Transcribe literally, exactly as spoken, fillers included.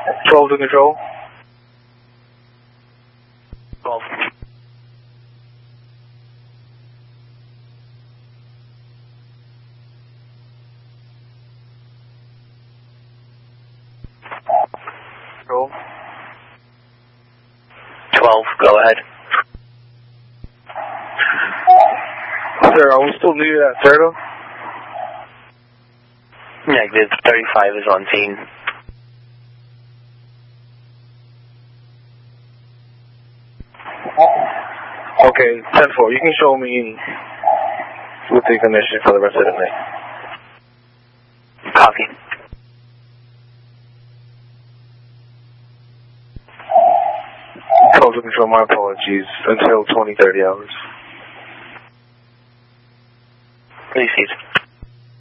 twelve to control. twelve. Control. twelve, go ahead. Sir, are we still needed at Cerdo? Negative, thirty-five is on scene. Okay, ten four, you can show me with the condition for the rest of the night. Copy. twelve to control, my apologies, until twenty, thirty hours. Received.